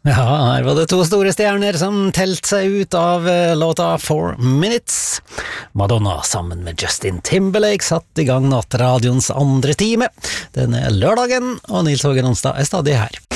Ja, her var det to store stjerner som telt seg ut av låta 4 Minutes. Madonna sammen med Justin Timberlake satt i gang nattradions andre time. Denne lørdagen, og Nils Hågen Onsdag er stadig her.